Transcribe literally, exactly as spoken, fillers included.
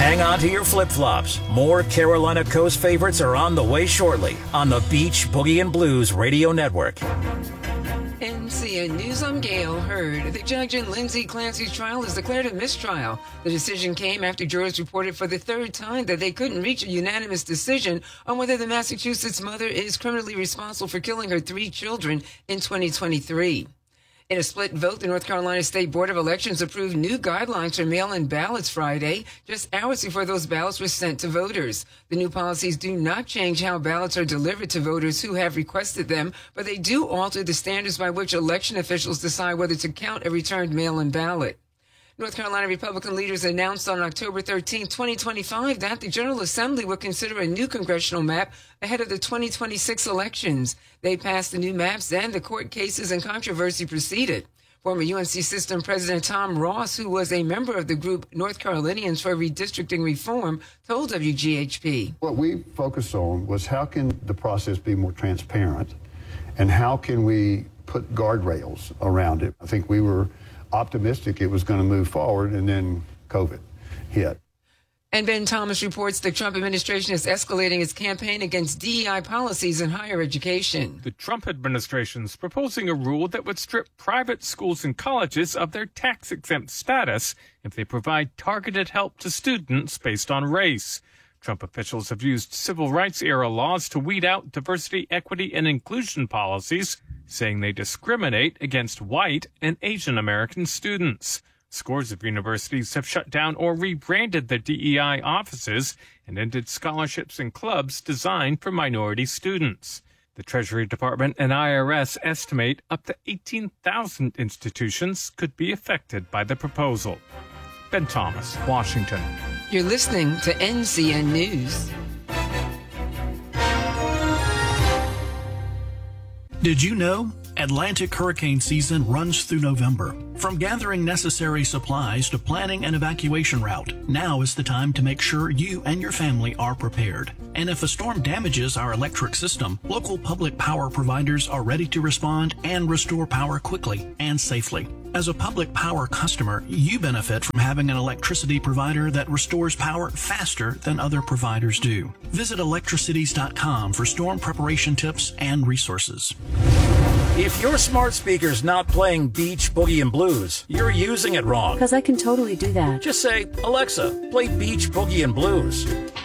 Hang on to your flip-flops. More Carolina Coast favorites are on the way shortly on the Beach Boogie and Blues Radio Network. N C N News, I'm Gail Hurd. The judge in Lindsay Clancy's trial has declared a mistrial. The decision came after jurors reported for the third time that they couldn't reach a unanimous decision on whether the Massachusetts mother is criminally responsible for killing her three children in twenty twenty-three. In a split vote, the North Carolina State Board of Elections approved new guidelines for mail-in ballots Friday, just hours before those ballots were sent to voters. The new policies do not change how ballots are delivered to voters who have requested them, but they do alter the standards by which election officials decide whether to count a returned mail-in ballot. North Carolina Republican leaders announced on October thirteenth, twenty twenty-five, that the General Assembly would consider a new congressional map ahead of the twenty twenty-six elections. They passed the new maps, and the court cases and controversy proceeded. Former U N C System President Tom Ross, who was a member of the group North Carolinians for Redistricting Reform, told W G H P. What we focused on was how can the process be more transparent, and how can we put guardrails around it. I think we were optimistic it was going to move forward, and then COVID hit. And Ben Thomas reports the Trump administration is escalating its campaign against D E I policies in higher education. The Trump administration is proposing a rule that would strip private schools and colleges of their tax-exempt status if they provide targeted help to students based on race. Trump officials have used civil rights-era laws to weed out diversity, equity, and inclusion policies, saying they discriminate against white and Asian American students. Scores of universities have shut down or rebranded their D E I offices and ended scholarships and clubs designed for minority students. The Treasury Department and I R S estimate up to eighteen thousand institutions could be affected by the proposal. Ben Thomas, Washington. You're listening to N C N News. Did you know? Atlantic hurricane season runs through November. From gathering necessary supplies to planning an evacuation route, now is the time to make sure you and your family are prepared. And if a storm damages our electric system, local public power providers are ready to respond and restore power quickly and safely. As a public power customer, you benefit from having an electricity provider that restores power faster than other providers do. Visit electricities dot com for storm preparation tips and resources. If your smart speaker's not playing Beach Boogie and Blues, you're using it wrong. Because I can totally do that. Just say, Alexa, play Beach Boogie and Blues.